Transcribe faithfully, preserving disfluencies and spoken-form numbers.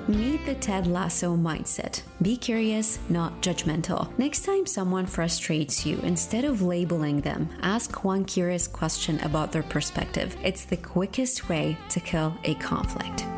Meet the Ted Lasso mindset. Be curious, not judgmental. Next time someone frustrates you, instead of labeling them, ask one curious question about their perspective. It's the quickest way to kill a conflict.